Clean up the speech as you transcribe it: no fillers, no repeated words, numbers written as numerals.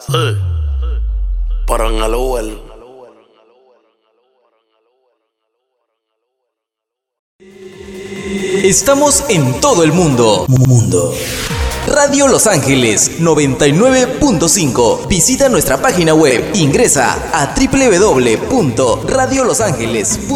Sí. Pero en el Uber. Estamos en todo el mundo. Radio Los Ángeles 99.5. Visita nuestra página web. Ingresa a www.radiolosangeles.com.